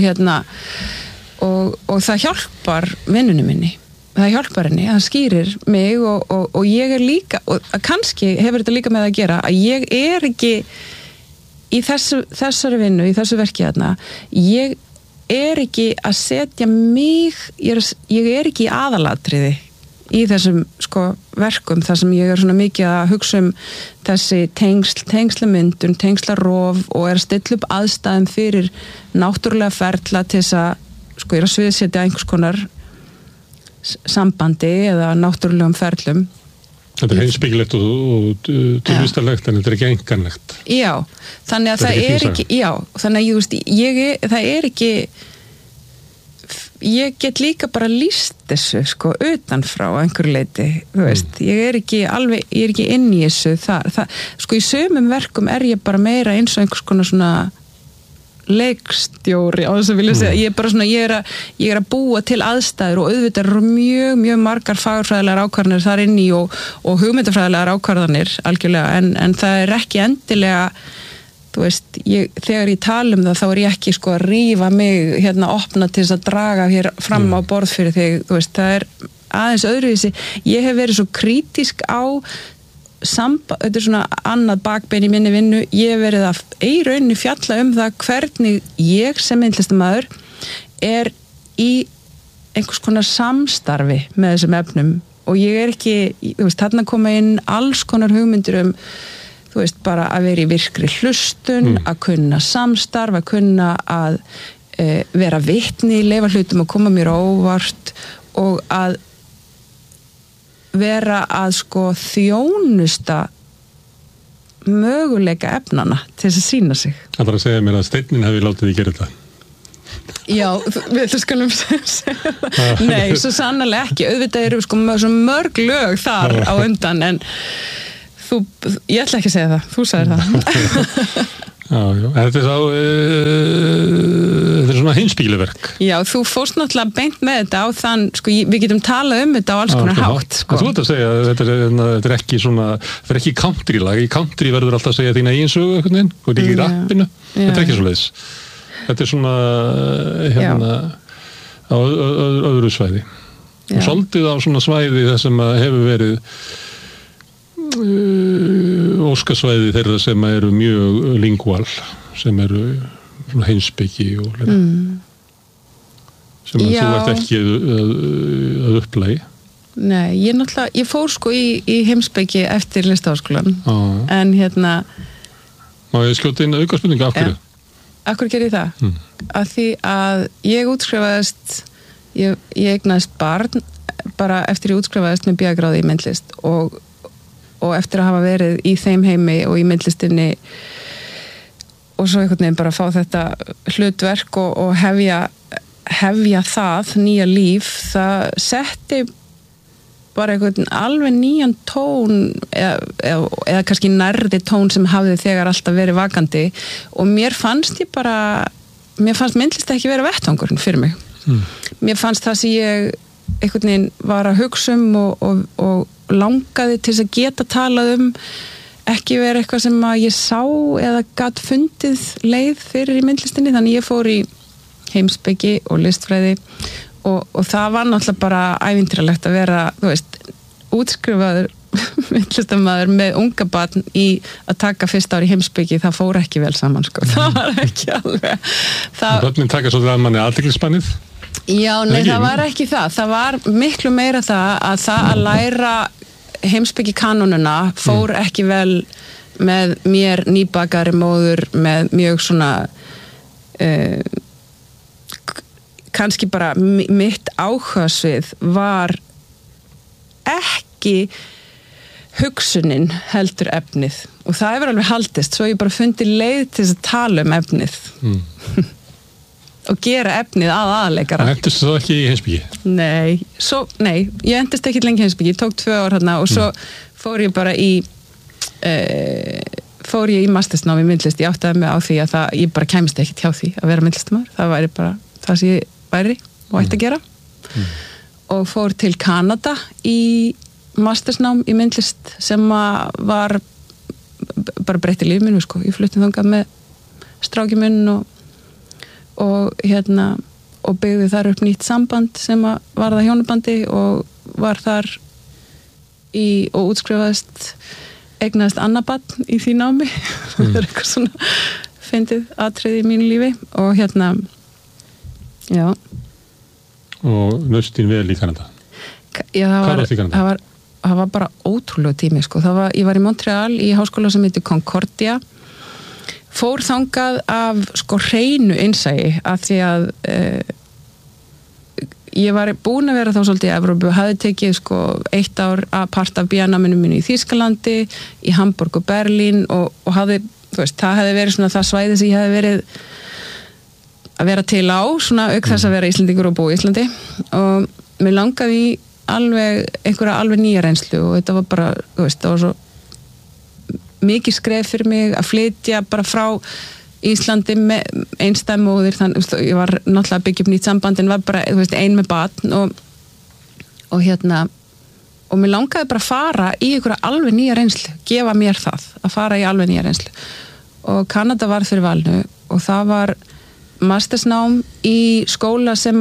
S2: og það hjálpar vinnunni minni, það hjálpar henni það skýrir mig og ég líka, og kannski hefur þetta líka með að gera að ég ekki í þessari vinnu, í þessu verki ég ekki að setja mig ég ekki í aðalatriði í þessum sko verkum þar sem ég svona mikið að hugsa þessi tengslamyndun, tengslarof og að stilla upp aðstæðum fyrir náttúrulega ferla til þess að sko ég að sviðsetja einhvers konar sambandi eða náttúrulegum ferlum.
S1: Þetta heimspekilegt og tilvistarlegt en þetta ekki einkanlegt.
S2: Já, þannig að það ekki, já, þannig að það ekki ég get líka bara lýst þessu sko utanfrá einhverju leiti þú veist, ég er ekki inn í þessu sko í sumum verkum ég bara meira eins og einhvers konar svona leikstjóri á þess að vilja segja, ég er bara svona ég er að búa til aðstæður og auðvitað eru mjög, mjög margar fagurfræðilegar ákvarðanir þar inn í og hugmyndafræðilegar ákvarðanir algjörlega en það er ekki endilega þú veist, þegar ég tala það þá er ég ekki sko að rífa mig opna til þess að draga hér fram á borð fyrir þig, þú veist, það er aðeins öðruvísi, ég hef verið svo krítisk á þetta er svona annað bakbein í minni vinnu, ég hef verið að í rauninni fjalla það hvernig ég sem myndlistarmaður er í einhvers konar samstarfi með þessum efnum og ég ekki, þú veist, þarna koma inn alls konar hugmyndir þú veist, bara að vera í virkri hlustun, að kunna samstarf, að kunna að vera vitni í leyfa hlutum og koma mér á óvart og að vera að sko þjónusta möguleika efnana til þess að sýna sig.
S1: Það var að segja mér að steinin hefði látið því gera þetta.
S2: Já, við skulum segja það. Nei, svo sannarlega ekki. Auðvitað eru sko mörg lög þar á undan en ég ætla ekki að segja það, þú sagðir það.
S1: Já, þetta er svona heimspekilegverk.
S2: Já, þú fórst náttúrulega beint með þetta á þann, sko, við getum talað þetta á alls konar hátt, sko.
S1: Þú ert að segja, þetta er ekki svona, þetta er ekki country-lag, í country verður alltaf að segja þína eigin sögu einhvern veginn, og ekki í rappinu, þetta er ekki svo leiðis. Þetta er svona, á öðru svæði. Og svolítið á svona svæði þar sem hefur verið óskasvæði þeirra sem eru mjög lingual, sem eru svona heimspeki og sem að þú ert ekki að upplægi.
S2: Nei, ég fór sko í heimspeki eftir listaháskólan, en
S1: Má ég skjóta inn aukaspurningu af hverju?
S2: Af hverju gerði ég það? Af því að ég útskrifaðist, ég eignaðist barn bara eftir ég útskrifaðist með BA-gráðu í myndlist og eftir að hafa verið í þeim heimi og í myndlistinni og svo einhvern veginn bara fá þetta hlutverk og hefja það nýja líf, það setti bara einhvern alveg nýjan tón eða kannski nærri tón sem hafði þegar alltaf verið vakandi og mér fannst myndlist ekki vera vettvangurinn fyrir mig. Mér fannst það sem ég einhvern veginn var að hugsa og langaði til þess að geta talað ekki vera eitthvað sem að ég sá eða gat fundið leið fyrir í myndlistinni, þannig ég fór í heimspeki og listfræði og það var náttúrulega bara ævintýralegt að vera, þú veist, útskrifaður myndlistarmaður með unga barn í að taka fyrsta ári heimspeki, það fór ekki vel saman, sko. Það var ekki alveg.
S1: Börnin taka svolítið að manni athyglisbannið?
S2: Já, nei, það var ekki það. Það var miklu meira það að læra heimspeki kanónuna fór ekki vel með mér nýbakari móður með mjög svona kannski bara mitt áhugasvið var ekki hugsunin heldur efnið og það hefur alveg haldist svo ég bara fundi leið til þess að tala efnið og gera efnið aðaleikara.
S1: Entist þú ekki í heimspeki?
S2: Nei, ég entist ekki lengi heimspeki, ég tók 2 ár hérna og svo fór ég bara í mastersnám í myndlist, ég áttaði mig á því að ég bara kæmist ekki hjá því að vera myndlistamæður, það væri bara það sem ég væri og ætti að gera og fór til Kanada í mastersnám í myndlist sem var bara breytti líf mínu, sko, ég flutti þangað með stráki minn og byggði þar upp nýtt samband sem var það hjónabandi og var þar og útskrifaðist eignaðist annabarn í því námi það er eitthvað svona fyndið atriði í mínu lífi og já
S1: og naustin vel í Kanada?
S2: Já, það var bara ótrúlega tími, sko. Ég var í Montreal í háskóla sem heitir Concordia fór þangað af sko hreinu innsæi af því að ég var búin að vera þá svolítið í Evrópu og hafði tekið sko 1 ár að part af BA-náminu mínu í Þýskalandi, í Hamburg og Berlín og hafði, þú veist, það hefði verið svona það svæði sem ég hefði verið að vera til á, svona auk þess að vera Íslendingur og búa í Íslandi og mér langaði í einhverja alveg nýja reynslu og þetta var bara, þú veist, það var svo mikið skref fyrir mig að flytja bara frá Íslandi með einstæðmóðir þannig ég var náttúrulega að byggja upp nýtt samband en var bara, þú veist, ein með barn og mér langaði bara að fara í einhverja alveg nýja reynslu, gefa mér það að fara í alveg nýja reynslu og Kanada var fyrir valinu og það var mastersnám í skóla sem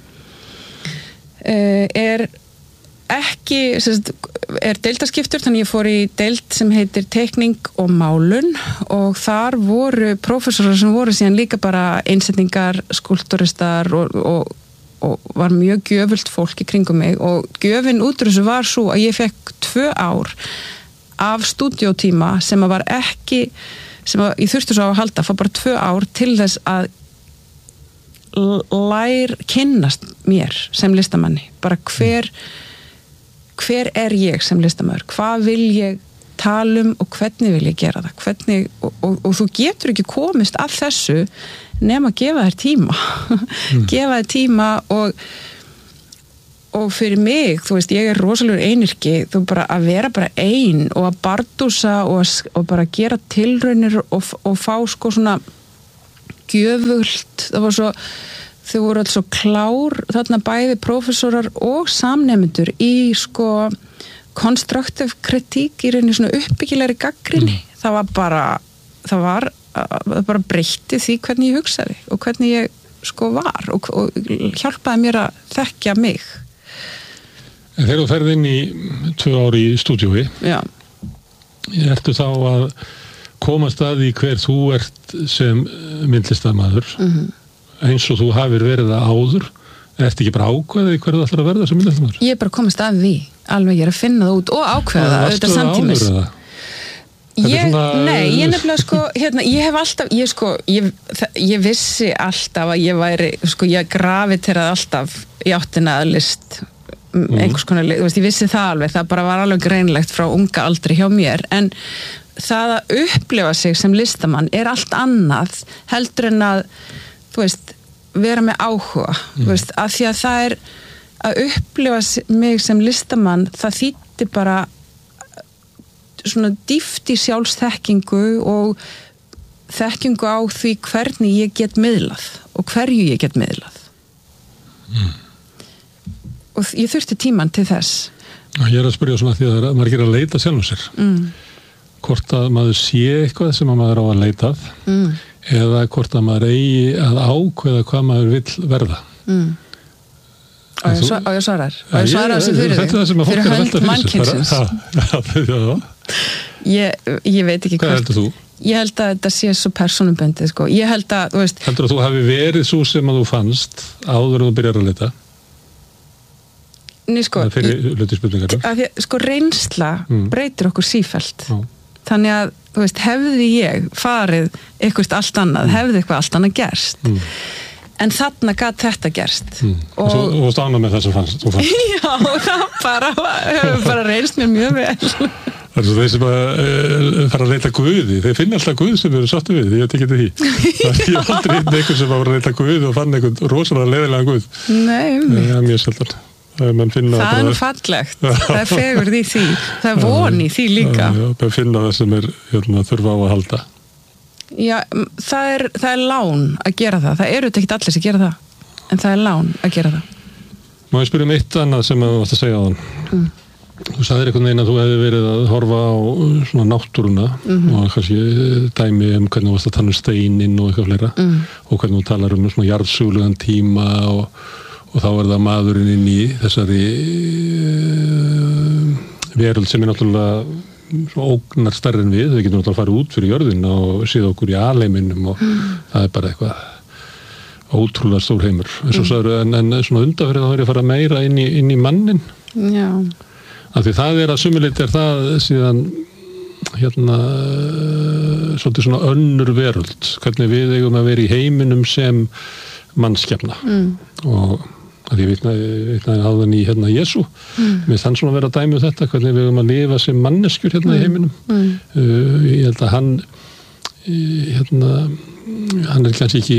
S2: er ekki, er deildaskiptur þannig ég fór í deild sem heitir teikning og málun og þar voru prófessorar sem voru síðan líka bara einsetningar, skúlptúristar og var mjög gjöfult fólk í kringum mig og gjöfin út úr þessu var svo að ég fekk 2 ár af stúdíótíma sem var ekki sem ég þurfti svo að halda, fá bara 2 ár til þess að kynnast mér sem listamanni bara hver er ég sem listamaður, hvað vil ég tala og hvernig vil ég gera það hvernig, og þú getur ekki komist af þessu nema að gefa þér tíma gefa þér tíma og fyrir mig, þú veist, ég er rosalegur einyrki, þú bara að vera bara ein og að bardúsa og bara gera tilraunir og fá sko svona gjöfult, það var svo þau voru alls svo klár þarna bæði prófessorar og samnemendur í sko constructive kritík í rauninni svona uppbyggilegri gagnrýni það bara breytti því hvernig ég hugsaði og hvernig ég sko var og hjálpaði mér að þekkja mig.
S1: En þegar þú ferð inn í 2 ár í stúdíói ertu þá að komast að því hver þú ert sem myndlistarmaður eins og þú hafir verið það áður, ertu ekki bara ákveðið hver þú ætlar að verða sem myndlistarmaður?
S2: Ég er bara komast að því, alveg ég er að finna það út og ákveða það, auðvitað samtímis. Nei, ég nefnilega sko, ég hef alltaf, ég vissi alltaf að ég væri, ég graviteraði alltaf í áttina að list, einhvers konar, þú veist, ég vissi það alveg, það bara var alveg greinlegt frá unga aldri hjá mér, en það að upplifa sig sem listamann er allt annað heldur en að, þú veist, vera með áhuga, þú veist, af því að það er að upplifa mig sem listamann, það þýddi bara svona dýpt í sjálfsþekkingu og þekkingu á því hvernig ég get miðlað og hverju ég get miðlað. Og ég þurfti tímann til þess.
S1: Ég er að spyrja svona því að maður er að leita sjálfum sér. Hvort að maður sé eitthvað sem maður á að leita að eða hvort að maður eigi að ákveða hvað maður vill verða.
S2: Og ég svarar. Og ég svarar þessu fyrir þig. Fyrir hönd mannkynsins. Ég veit ekki
S1: hvað heldur þú?
S2: Ég held að þetta sé svo persónubundið, sko. Ég held að, þú veist...
S1: Heldur að þú hafi verið svo sem að þú fannst áður en þú byrjar að leita?
S2: Nei, sko...
S1: Fyrir hluti spurningar.
S2: Sko, reynsla breytir okkur sífellt. Þannig að, þú veist, hefði ég farið eitthvað allt annað, hefði eitthvað allt annað gerst. En þarna gat þetta gerst.
S1: Og þú stána með það sem fannst.
S2: Já, það hefur bara reynst mér mjög vel.
S1: Það er svo þeir sem fara að leita Guði. Þeir finna alltaf Guð sem eru sáttu við. Ég veit ekki því. Ég hef aldrei einhvern sem var að leita Guð og fann einhvern rosalega leiðilega Guð.
S2: Nei,
S1: það er mjög sjaldan.
S2: Það er fallegt. Það er fegurð í því. Það er von í því líka.
S1: Já, finna það sem er þurfa á að halda.
S2: Já, það er lán að gera það. Það eru ekkert allir sem gera það. En það er lán að gera það.
S1: Má ég spyrja eitt annað sem þú varst að segja á þann. Þú sagðir einhvern veginn að þú hefði verið að horfa á svona náttúruna og kannski dæmi hvernig þú varst að tala steinin og eitthvað fleira og hvernig þú talar svona jarðsögulegan tíma og þá er það maðurinn inn í þessari veröld sem er náttúrulega svo ógnar stærri en við getum náttúrulega að fara út fyrir jörðina og séð okkur í alheiminum og það er bara eitthvað ótrúlega stór heimur en svo sagður en svona undanferð þá er ég að fara meira inn í mannin.
S2: Já.
S1: Af því það er að sumuleyti er það síðan svolítið svona önnur veröld hvernig við eigum að vera í heiminum sem mannskepna og að ég vitnaði áðan í Jesú með þann svona vera að dæmi þetta hvernig við eigum að lifa sem manneskjur í heiminum ég held að hann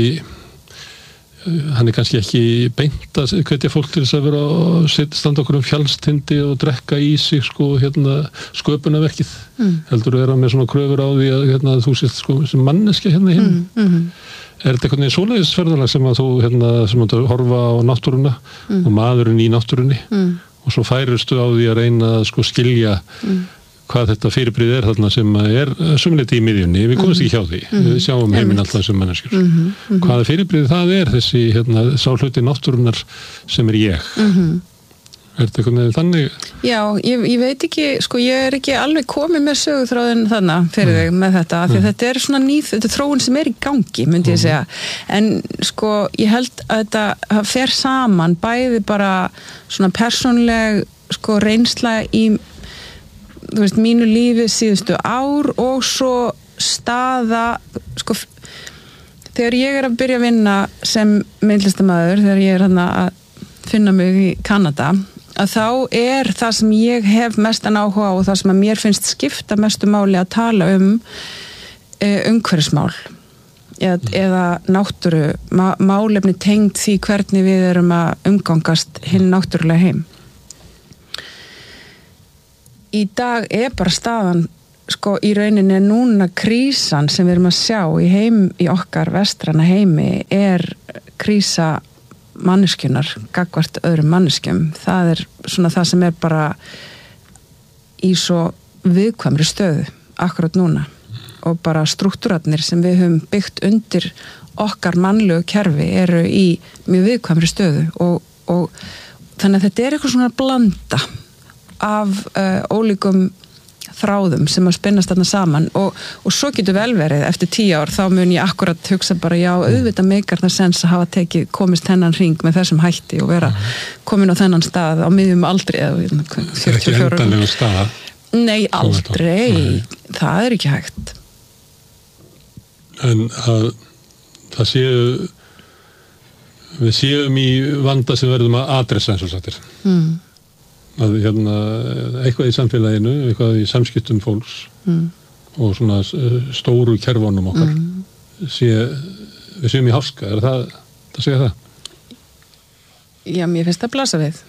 S1: er kannski ekki beint að hvetja fólk til þess að vera og standa okkur fjallstindi og drekka í sig sköpunarverkið heldur að vera með svona kröfur á því að þú sést sem manneskja í heiminum Er þetta einhvern veginn svoleiðis ferðalag sem að þú sem að horfa á náttúruna og maðurinn í náttúrunni og svo færistu á því að reyna að skilja hvað þetta fyrirbrigði þarna sem er sumleiti í miðjunni, við komumst ekki hjá því við sjáum heiminn alltaf sem manneskjur hvaða fyrirbrigði það er þessi sá hluti náttúrunar sem er ég Er þetta einhvern veginn þannig?
S2: Já, ég veit ekki, ég er ekki alveg komið með söguþráðin þannig fyrir þig með þetta, af því þetta er svona þetta er þróun sem er í gangi, myndi ég segja. En ég held að þetta fer saman, bæði bara svona persónleg reynsla í, þú veist, mínu lífi síðustu ár og svo staða, þegar ég er að byrja að vinna sem myndlistarmaður, þegar ég er að finna mig í Kanada, að þá er það sem ég hef mestan áhuga á og það sem að mér finnst skipta mestu máli að tala umhverfismál eða náttúru málefni tengd því hvernig við erum að umgangast hinn náttúrulega heim. Í dag er bara staðan í rauninni núna krísan sem við erum að sjá í okkar vestrana heimi er krísa manneskjunar, gagnvart öðrum manneskjum. Það er svona það sem er bara í svo viðkvæmri stöðu akkurat núna og bara strúktúrarnir sem við höfum byggt undir okkar mannlegu kerfi eru í mjög viðkvæmri stöðu og þannig að þetta er eitthvað svona blanda af ólíkum þráðum sem að spinnast þarna saman og svo getur vel verið eftir 10 ár þá mun ég akkurat hugsa bara já, auðvitað meikar það sens að hafa komist þennan hring með þessum hætti og vera komin á þennan stað á miðjum aldri eða 44
S1: ekki endanlegu stað.
S2: Nei, aldrei. Það ekki hægt.
S1: En að það við séum í vanda sem verðum að adressa eins og sagtir. Að eitthvað í samfélaginu, eitthvað í samskiptum fólks og svona stóru kerfunum okkar við séum í háska, það segja það?
S2: Já, mér finnst það blasa við.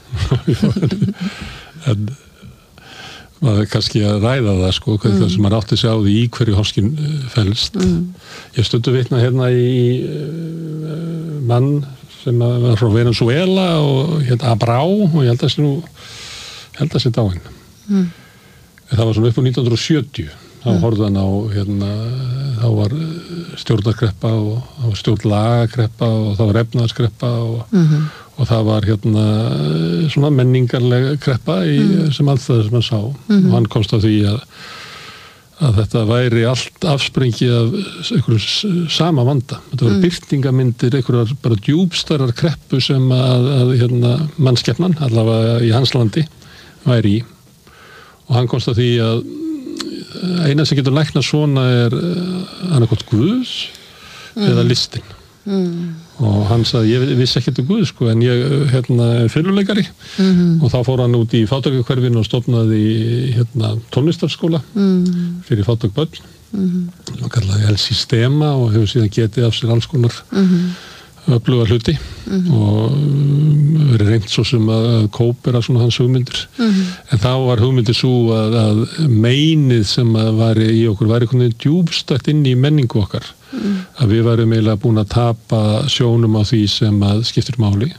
S1: En maður kannski að ræða það sko, það sem maður átti sig á því í hverju háskin felst. Ég stundu vitna í mann sem var frá Venezuela og Abrá og ég held að sé dáinn. Það var svona upp á 1970 þá horfði hann á þá var stjórnarkreppa og það var stjórnlagakreppa og það var efnahagskreppa og það var svona menningarlega kreppa sem allt það sem hann sá og hann komst á því að þetta væri allt afsprengi af einhverjum sama vanda. Þetta voru birtingamyndir einhverjar bara djúpstærar kreppu sem að mannskepnan, allavega í hans landi, væri í. Og hann komst að því að eina sem getur læknað svona annarkot Guðs eða listin. Og hann sagði, ég vissi ekki Guð sko, en ég fiðluleikari og þá fór hann út í fátækrahverfinu og stofnaði tónlistarskóla fyrir fátæk börn og kallaði El Sistema og hefur síðan getið af sér alls konar öfluga hluti og verið reynt svo sem að kópera svona hans hugmyndir en þá var hugmyndir svo að meinið sem var í okkur var einhvern veginn djúbstætt inn í menningu okkar að við varum eiginlega búin að tapa sjónum á því sem að skiptir máli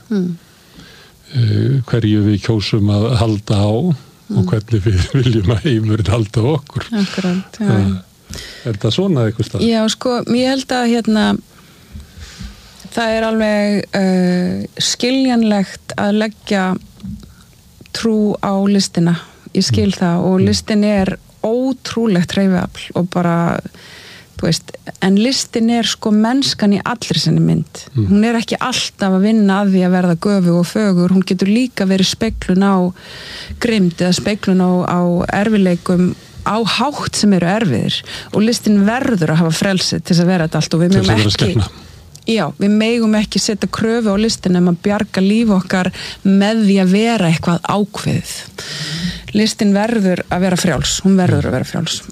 S1: hverju við kjósum að halda á og hvernig við viljum að heimurinn halda á okkur.
S2: Akkurat, já.
S1: Það svona eitthvað stað?
S2: Já, sko, ég held að það alveg skiljanlegt að leggja trú á listina. Ég skil það og listin ótrúlegt hreyfiafl og bara en listin sko mennskan í allri sinni mynd. Hún ekki alltaf að vinna að því að verða göfug og fögur, hún getur líka verið speglun á grimmd eða speglun á erfileikum á hátt sem eru erfiðir og listin verður að hafa frelsið til þess að vera þetta allt og við megum ekki setja kröfu á listin að bjarga líf okkar með því að vera eitthvað ákveðið. Listin verður að vera frjáls, hún verður að vera frjáls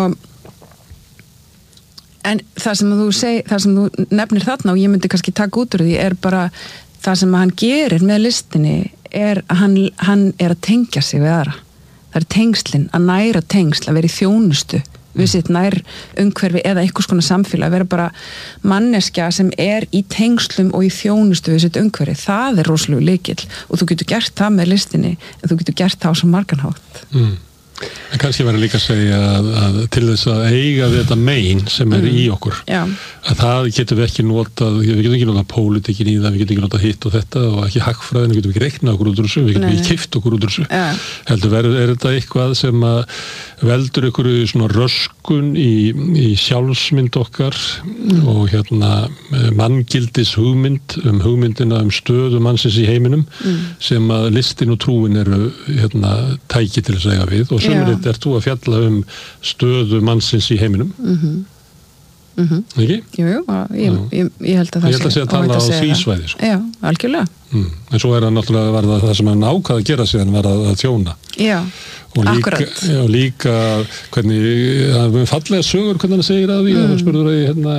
S2: en það sem þú nefnir þarna og ég myndi kannski taka út úr því bara það sem hann gerir með listinni að hann að tengja sig við aðra. Það tengslin, að næra tengsl, að vera í þjónustu við sitt nær umhverfi eða einhvers konar samfélag, að vera bara manneskja sem í tengslum og í þjónustu við sitt umhverfi. Það rosalega lykill og þú getur gert það með listinni en þú getur gert það á svo margan hátt.
S1: En kannski verður líka að segja að til þess að eiga við þetta mein sem í okkur að það getum við ekki notað við getum ekki notað pólitíkin í það, við getum ekki notað hitt og þetta og ekki hagfræðin, við getum ekki reiknað okkur út úr þessu, við getum ekki keypt okkur út úr þessu heldur þetta eitthvað sem að veldur einhverju svona röskun í sjálfsmynd okkar og manngildis hugmyndina stöðu mannsins í heiminum sem að listin og trúin eru tæki til þess að eiga við og sömurinn þú að fjalla stöðu mannsins í heiminum ekki?
S2: Jú, ég held að það
S1: ég held að sé að tala á því svæði sko.
S2: Já, algjörlega
S1: en svo hann náttúrulega verða það sem hann ákvað að gera síðan verða að þjóna
S2: Já,
S1: akkurat og líka hvernig það fallega sögur hvernig hann segir að því að hann spurður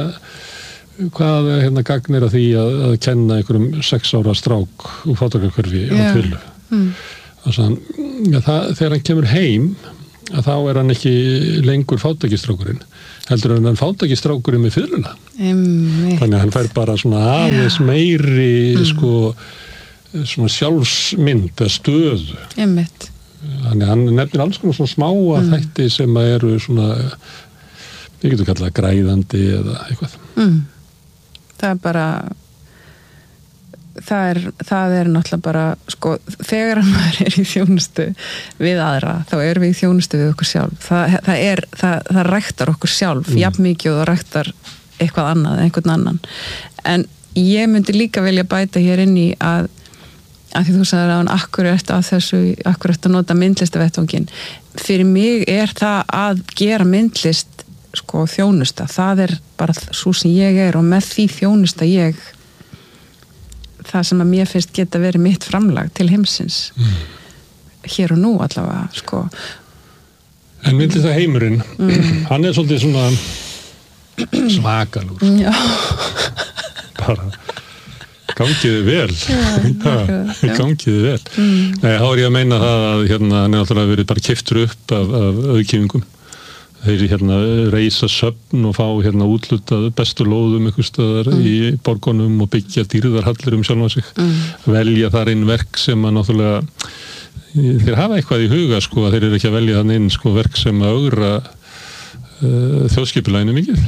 S1: hvað gagnir að því að kenna einhverjum 6 ára strák úr fátækrahverfi á Tvillu þegar hann kemur heim að þá hann ekki lengur fátækistrákurinn heldur en hann fátækistrákurinn með fiðluna þannig að hann fær bara svona aðeins meiri svona sjálfsmynd eða stöðu þannig að hann nefnir alls konar svona smáa þætti sem eru svona við getum kallað græðandi eða eitthvað
S2: það bara það er náttúrulega bara, sko, þegar maður í þjónustu við aðra, þá erum við í þjónustu við okkur sjálf. Það ræktar okkur sjálf, jafn mikið og það ræktar eitthvað annað, einhvern annan. En ég myndi líka velja bæta hér inn í að því þú sagðir að hann akkur ertu að nota myndlistavettvanginn. Fyrir mig það að gera myndlist, sko, þjónusta. Það bara svo sem ég og með því þjónusta ég það sem að mér finnst geta verið mitt framlag til heimsins. Hér og nú allavega, sko.
S1: En myndlistaheimurinn, hann svolítið svona svakalúr.
S2: Já.
S1: Bara gangiði vel. Gangiði vel. Nei, þá ég að meina það að hann náttúrulega verið bara keyptur upp af auðkýfingum. Þeir reisa söfn og fá útlutað bestu lóðum einhvers staðar í borgunum og byggja dýrðarhallir sjálfan sig. Velja þar inn verk sem að náttúrulega þeir hafa eitthvað í huga, sko, að þeir eru ekki að velja þann inn, sko, verk sem að augra þjóðskipulaginu mikið.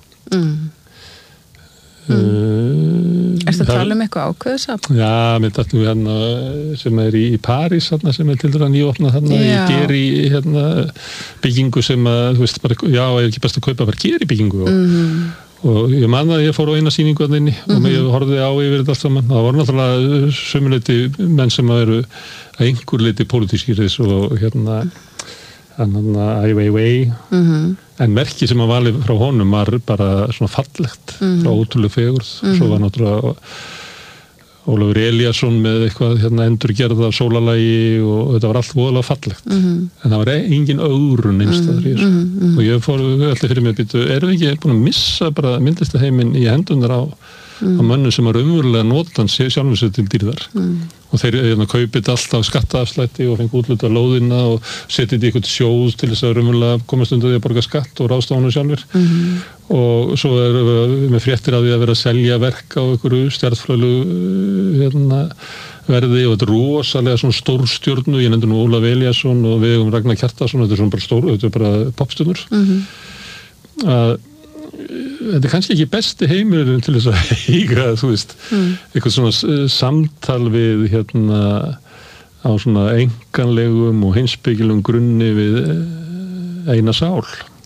S2: Ertu að tala eitthvað ákveðsafn?
S1: Já, með þetta við sem í París sem til dæra nýopnað í Geri byggingu sem að, þú veist, bara, já, ekki best að kaupa bara Geri byggingu og ég man að ég fór á eina sýningu að inni og ég horfði á yfir þetta allt saman. Það voru náttúrulega sömuleyti menn sem eru að einhver leyti pólitískir og Ai Weiwei en merki sem að vali frá honum var bara svona fallegt frá ótrúlega fegurð. Svo var náttúrulega Ólafur Elíasson með eitthvað endurgerð af sólarlagi og þetta var allt voðalega fallegt en það var engin ögrun einstæðar í þessu og ég fór alltaf fyrir mig að erum við ekki búin að missa bara myndlistaheiminn í hendunar á mönnum sem að raunverulega nota hann sjálfum sér til dýrðar og þeir kaupið alltaf skattaafslætti og fengi útluta lóðina og setið í eitthvað sjóð til þess að raunverulega komast undan því að borga skatt og ráðstafa hann sjálfur og svo með fréttir af því að vera að selja verk á einhverju stjarnfræðilegu verði og þetta rosalega svona stórstjörnu, ég nefndi nú Ólaf Elíasson og við Ragnar Kjartason, þetta svona bara stór, þetta bara popstjörnur að þetta kannski ekki besti heimurinn til þess að eiga, þú veist, eitthvað svona samtal við á svona enganlegum og heimspekilegum grunni við eina sál.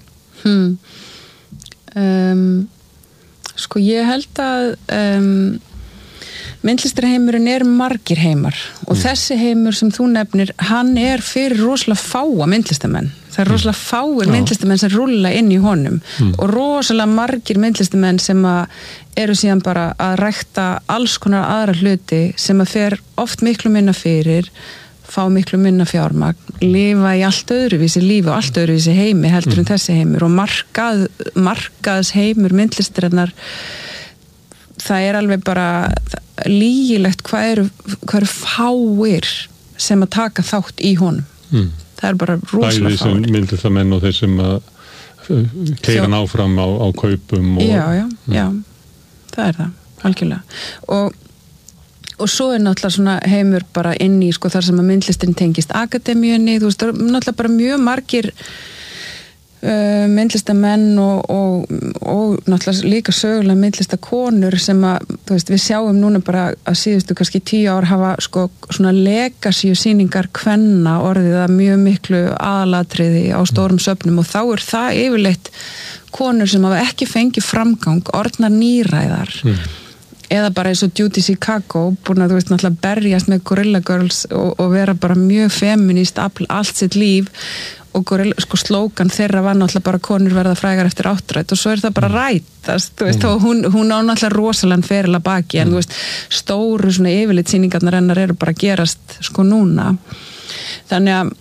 S2: Sko ég held að myndlistarheimurinn margir heimar og þessi heimur sem þú nefnir, hann fyrir rosalega fáa myndlistamenn. Það rosalega fáir myndlistamenn sem rúlla inn í honum og rosalega margir myndlistamenn sem eru síðan bara að rækta alls konar aðra hluti sem að fer oft miklu minna fyrir, fá miklu minna fjármagn, lifa í allt öðruvísi lífi og allt öðruvísi heimi heldur en þessi heimur og markaðs heimur myndlistarinnar það alveg bara lygilegt hvað eru fáir sem að taka þátt í honum. Það bara rosalega fáir.
S1: Bæði sem myndlistamenn og þeir sem að keyra áfram á kaupum og...
S2: Já, það það, algjörlega. Og svo náttúrulega svona heimur bara inn í sko þar sem að myndlistin tengist akademíunni, þú veist, það náttúrulega bara mjög margir myndlistamenn og náttúrulega líka sögulega myndlistakonur sem að, þú veist, við sjáum núna bara að síðustu kannski 10 ár hafa sko svona legacy sýningar kvenna orðið að mjög miklu aðalatriði á stórum söfnum og þá það yfirleitt konur sem hafa ekki fengið framgang, orðnar nýræðar eða bara eins og Judy Chicago búin að, þú veist, náttúrulega berjast með Gorilla Girls og vera bara mjög feminist allt sitt líf og Gorilla, sko slókan þeirra var náttúrulega bara konur verða frægar eftir áttrætt og svo það bara rætast, þú veist, og hún á náttúrulega rosalega feril að baki en þú veist, stóru svona yfirleitt sýningarnar hennar eru bara að gerast sko núna þannig að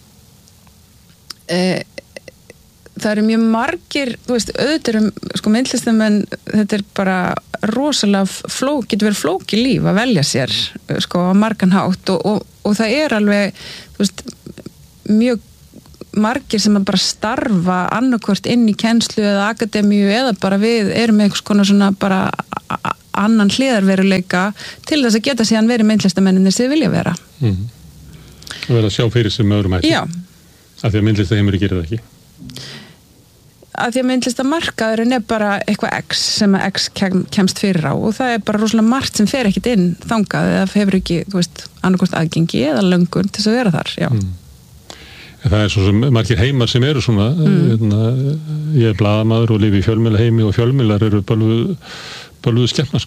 S2: það eru mjög margir, þú veist, auðvitað sko myndlistamenn, þetta bara rosalega getur verið flókið líf að velja sér sko á margan hátt og það alveg, þú veist, mjög margir sem að bara starfa annarkvort inn í kennslu eða akademíu eða bara við erum með einhvers konar svona bara annan hliðarveruleika til þess að geta síðan verið myndlistamenninir sem vilja vera.
S1: Og vera að sjá fyrir sem öðrum hætti.
S2: Já.
S1: Af því að myndlistaheimur gerir það ekki.
S2: að því að myndlistamarkaðurinn bara eitthvað X sem að X kemst fyrir á og það bara rosalega margt sem fer ekkit inn þangað eða hefur ekki, þú veist, annarkvort aðgengi eða löngun til þess að vera þar, já.
S1: Það svo sem margir heimar sem eru svona, ég blaðamaður og lifi í fjölmiðlaheimi og fjölmiðlar eru bölvuð skepna,